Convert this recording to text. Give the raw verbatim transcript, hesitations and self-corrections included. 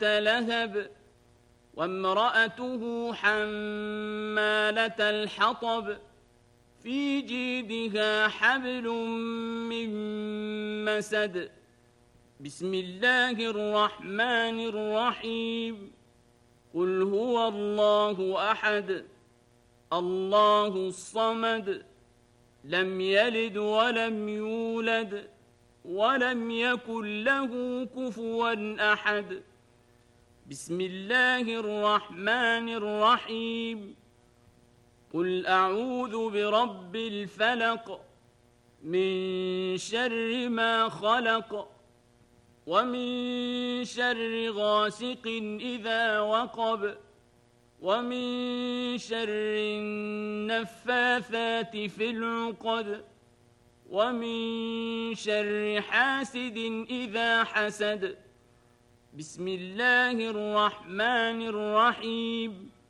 لهب وامرأته حمالة الحطب في جيدها حبل من مسد. بسم الله الرحمن الرحيم. قل هو الله أحد الله الصمد لم يلد ولم يولد ولم يكن له كفوا أحد. بسم الله الرحمن الرحيم. قل أعوذ برب الفلق من شر ما خلق ومن شر غاسق إذا وقب ومن شر النفاثات في العقد ومن شر حاسد إذا حسد. بسم الله الرحمن الرحيم.